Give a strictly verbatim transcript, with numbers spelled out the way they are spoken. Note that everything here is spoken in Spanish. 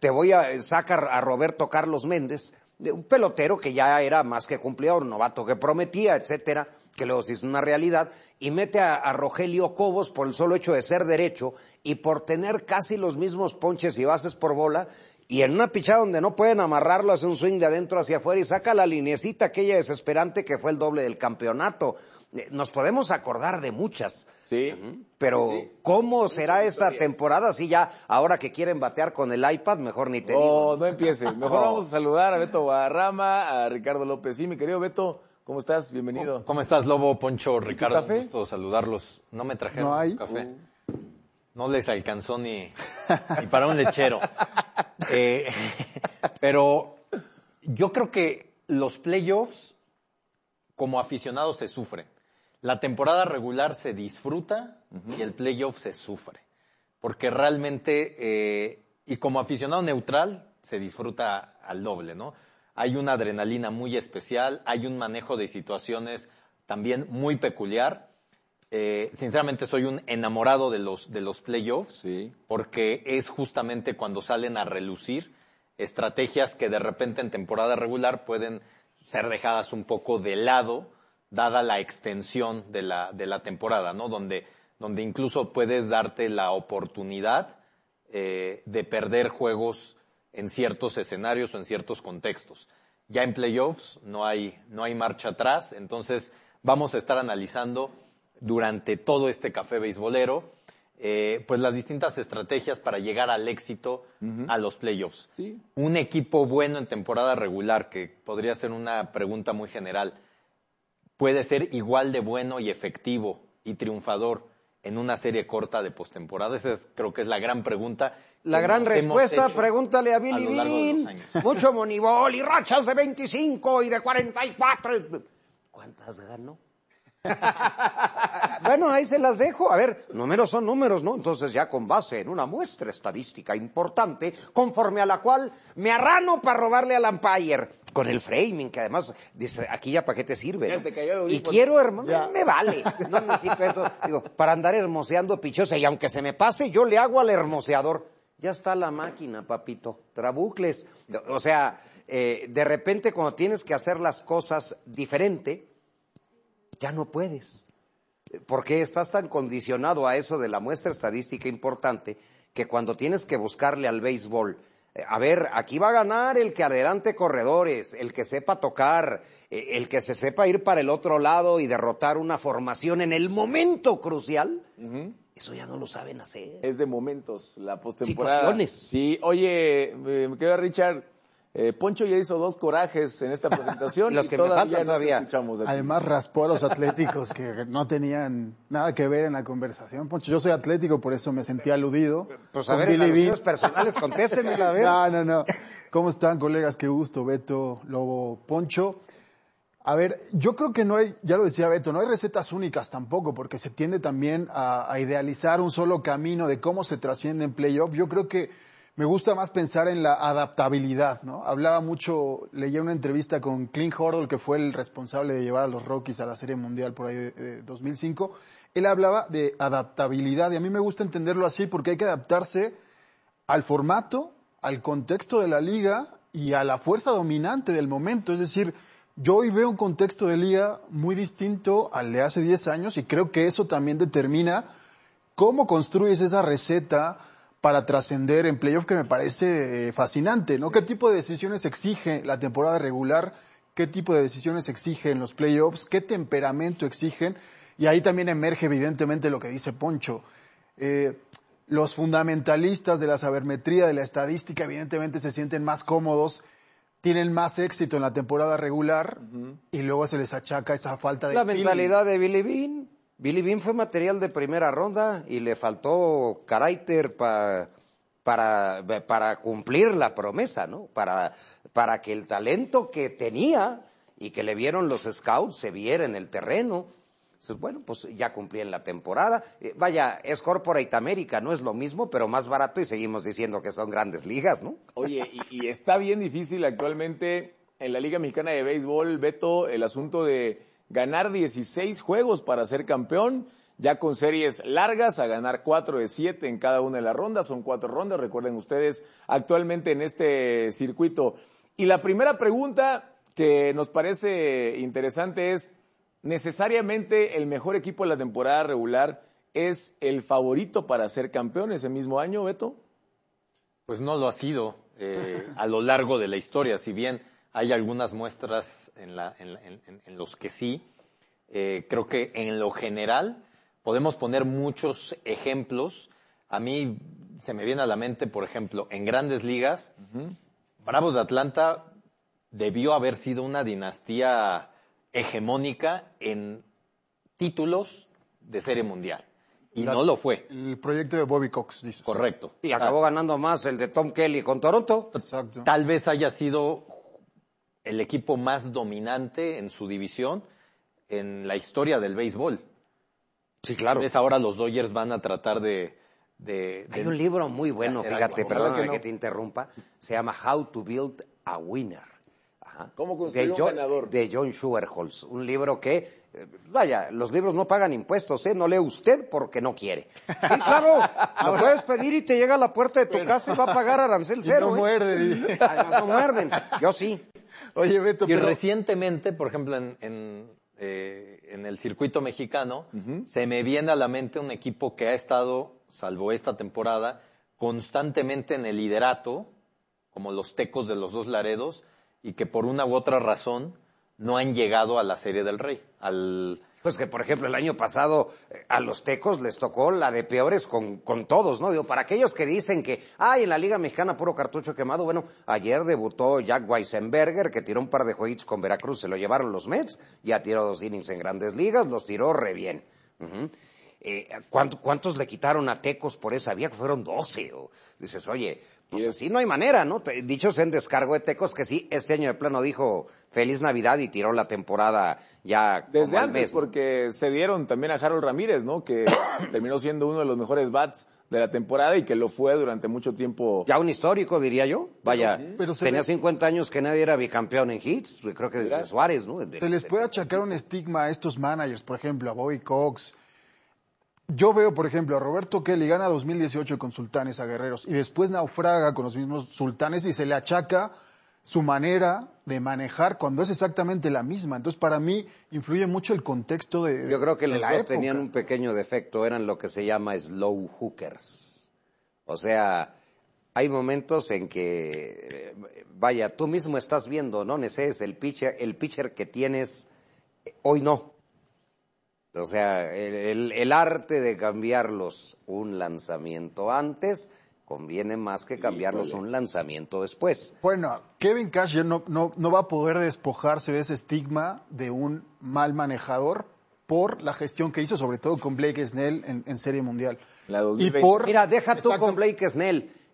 te voy a sacar a Roberto Carlos Méndez, un pelotero que ya era más que cumplidor, un novato que prometía, etcétera, que luego se hizo una realidad, y mete a, a Rogelio Cobos por el solo hecho de ser derecho y por tener casi los mismos ponches y bases por bola, y en una pichada donde no pueden amarrarlo, hace un swing de adentro hacia afuera y saca la linecita aquella desesperante que fue el doble del campeonato. Nos podemos acordar de muchas. Sí. Pero, sí, sí. ¿cómo será esta temporada? Si ya, ahora que quieren batear con el iPad, mejor ni te oh, digo. No, no empieces. Mejor no. vamos a saludar a Beto Guadarrama, a Ricardo López. Sí, mi querido Beto, ¿cómo estás? Bienvenido. ¿Cómo estás, Lobo, Poncho, Ricardo? café? Un gusto saludarlos. No me trajeron ¿No hay? café. Uh. No les alcanzó ni, ni para un lechero. Eh, pero yo creo que los playoffs, como aficionados, se sufren. La temporada regular se disfruta uh-huh. y el playoff se sufre. Porque realmente, eh, y como aficionado neutral, se disfruta al doble, ¿no? Hay una adrenalina muy especial, hay un manejo de situaciones también muy peculiar. Eh, sinceramente soy un enamorado de los, de los playoffs, sí. porque es justamente cuando salen a relucir estrategias que de repente en temporada regular pueden ser dejadas un poco de lado, dada la extensión de la, de la temporada, ¿no? Donde, donde incluso puedes darte la oportunidad eh, de perder juegos en ciertos escenarios o en ciertos contextos. Ya en playoffs no hay, no hay marcha atrás, entonces vamos a estar analizando durante todo este café beisbolero eh, pues las distintas estrategias para llegar al éxito uh-huh. a los playoffs. Sí. Un equipo bueno en temporada regular, que podría ser una pregunta muy general, puede ser igual de bueno y efectivo y triunfador en una serie corta de postemporada. Esa es, creo que es la gran pregunta. La gran respuesta, pregúntale a Billy Bean. Mucho monibol y rachas de veinticinco y de cuarenta y cuatro. ¿Cuántas ganó? Bueno, ahí se las dejo. A ver, números son números, ¿no? Entonces ya con base en una muestra estadística importante, conforme a la cual me arrano para robarle al umpire, con el framing, que además, dice, aquí ya para qué te sirve, ¿no? te cayó, Y quiero, hermano, me vale. No necesito eso, digo, para andar hermoseando pichosa, y aunque se me pase, yo le hago al hermoseador. Ya está la máquina, papito, trabucles. O sea, eh, de repente cuando tienes que hacer las cosas diferente, ya no puedes, porque estás tan condicionado a eso de la muestra estadística importante que cuando tienes que buscarle al béisbol, eh, a ver, aquí va a ganar el que adelante corredores, el que sepa tocar, eh, el que se sepa ir para el otro lado y derrotar una formación en el momento crucial, uh-huh. Eso ya no lo saben hacer. Es de momentos, la postemporada. Situaciones. Sí, oye, me queda Richard. Eh, Poncho ya hizo dos corajes en esta presentación. Los y que todavía me faltan no todavía. Además raspó a los atléticos que no tenían nada que ver en la conversación. Poncho, yo soy atlético, por eso me sentí aludido. Pues a ver, en alusiones personales, contéstenmela, a ver. No, no, no. ¿Cómo están, colegas? Qué gusto, Beto, Lobo, Poncho. A ver, yo creo que no hay, ya lo decía Beto, no hay recetas únicas tampoco, porque se tiende también a, a idealizar un solo camino de cómo se trasciende en playoff. Yo creo que me gusta más pensar en la adaptabilidad, ¿no? Hablaba mucho, leía una entrevista con Clint Hurdle, que fue el responsable de llevar a los Rockies a la Serie Mundial por ahí de, de dos mil cinco. Él hablaba de adaptabilidad y a mí me gusta entenderlo así porque hay que adaptarse al formato, al contexto de la liga y a la fuerza dominante del momento. Es decir, yo hoy veo un contexto de liga muy distinto al de hace diez años y creo que eso también determina cómo construyes esa receta para trascender en playoff, que me parece eh, fascinante, ¿no? ¿Qué tipo de decisiones exige la temporada regular? ¿Qué tipo de decisiones exigen los playoffs? ¿Qué temperamento exigen? Y ahí también emerge evidentemente lo que dice Poncho. Eh, los fundamentalistas de la sabermetría, de la estadística, evidentemente se sienten más cómodos, tienen más éxito en la temporada regular, uh-huh. y luego se les achaca esa falta de... La mentalidad de Billy Bean. Billy Bean fue material de primera ronda y le faltó carácter pa, para, para cumplir la promesa, ¿no? Para, para que el talento que tenía y que le vieron los scouts se viera en el terreno. Entonces, bueno, pues ya cumplí en la temporada. Eh, vaya, es Corporate America, no es lo mismo, pero más barato y seguimos diciendo que son grandes ligas, ¿no? Oye, y, y está bien difícil actualmente en la Liga Mexicana de Béisbol, Beto, el asunto de ganar dieciséis juegos para ser campeón. ya con series largas, a ganar cuatro de siete en cada una de las rondas. Son cuatro rondas, recuerden ustedes, actualmente en este circuito. Y la primera pregunta que nos parece interesante es, ¿necesariamente el mejor equipo de la temporada regular es el favorito para ser campeón ese mismo año, Beto? Pues no lo ha sido eh, a lo largo de la historia, si bien hay algunas muestras en, la, en, en, en los que sí. Eh, creo que en lo general podemos poner muchos ejemplos. A mí se me viene a la mente, por ejemplo, en grandes ligas, uh-huh. Bravos de Atlanta debió haber sido una dinastía hegemónica en títulos de Serie Mundial. Y la, no lo fue. El proyecto de Bobby Cox, dices. Correcto. Y acabó ah. ganando más el de Tom Kelly con Toronto. Exacto. Tal vez haya sido el equipo más dominante en su división en la historia del béisbol. Sí, claro. Tal vez ahora los Dodgers van a tratar de... de, de Hay un libro muy bueno, fíjate, algo. perdóname que, no. que te interrumpa. Se llama How to Build a Winner. Ajá. ¿Cómo construir de un John, ganador? De John Schuerholz. Un libro que... Vaya, los libros no pagan impuestos, ¿eh? No lee usted porque no quiere. Sí, claro, lo puedes pedir y te llega a la puerta de tu Pero... casa y va a pagar arancel cero. Y no ¿eh? muerde. Además no muerden, yo sí. Oye, Beto, y pero... recientemente, por ejemplo, en, en, eh, en el circuito mexicano, uh-huh. se me viene a la mente un equipo que ha estado, salvo esta temporada, constantemente en el liderato, como los Tecos de los Dos Laredos, y que por una u otra razón no han llegado a la Serie del Rey. Al... Pues que, por ejemplo, el año pasado eh, a los Tecos les tocó la de peores con, con todos, ¿no? Digo, para aquellos que dicen que, ay, en la Liga Mexicana puro cartucho quemado, bueno, ayer debutó Jack Weisenberger, que tiró un par de jueguitos con Veracruz, se lo llevaron los Mets, ya tiró dos innings en Grandes Ligas, los tiró re bien. Uh-huh. Eh, ¿cuánto, ¿Cuántos le quitaron a Tecos por esa vía? Que fueron doce. O, dices, oye, pues yes. así no hay manera, ¿no? Te, dichos en descargo de Tecos que sí, este año de plano dijo Feliz Navidad y tiró la temporada ya desde como antes, mes, ¿no? Porque se dieron también a Harold Ramírez, ¿no? Que terminó siendo uno de los mejores bats de la temporada y que lo fue durante mucho tiempo. Ya un histórico, diría yo. Vaya, pero, pero tenía le... cincuenta años que nadie era bicampeón en hits, creo que desde ¿Será? Suárez, ¿no? De, se les puede achacar un estigma a estos managers, por ejemplo, a Bobby Cox. Yo veo, por ejemplo, a Roberto Kelly gana dos mil dieciocho con Sultanes a Guerreros y después naufraga con los mismos Sultanes y se le achaca su manera de manejar cuando es exactamente la misma. Entonces, para mí, influye mucho el contexto de Yo creo que de los la dos época. tenían un pequeño defecto, eran lo que se llama slow hookers. O sea, hay momentos en que, vaya, tú mismo estás viendo, ¿no? Ese es el pitcher, el pitcher que tienes, hoy no. O sea, el, el, el arte de cambiarlos un lanzamiento antes conviene más que cambiarlos un lanzamiento después. Bueno, Kevin Cash ya no, no, no va a poder despojarse de ese estigma de un mal manejador por la gestión que hizo, sobre todo con Blake Snell en, en Serie Mundial. La y por, Mira, deja tú con Blake Snell.